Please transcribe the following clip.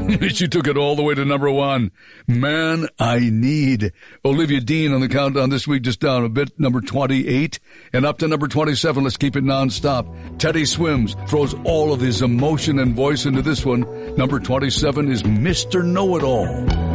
She took it all the way to number 1. Man, I Need. Olivia Dean on the countdown this week, just down a bit, number 28. And up to number 27, let's keep it nonstop. Teddy Swims throws all of his emotion and voice into this one. Number 27 is Mr. Know-It-All.